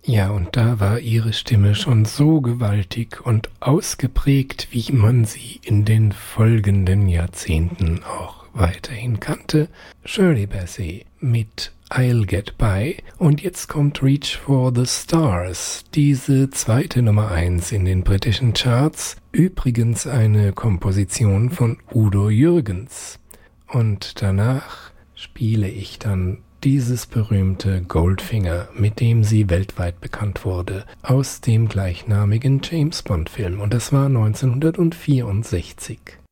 Ja, und da war ihre Stimme schon so gewaltig und ausgeprägt, wie man sie in den folgenden Jahrzehnten auch weiterhin kannte. Shirley Bassey mit I'll Get By. Und jetzt kommt Reach for the Stars, diese zweite Nummer 1 in den britischen Charts. Übrigens eine Komposition von Udo Jürgens. Und danach spiele ich dann dieses berühmte Goldfinger, mit dem sie weltweit bekannt wurde, aus dem gleichnamigen James-Bond-Film. Und das war 1964.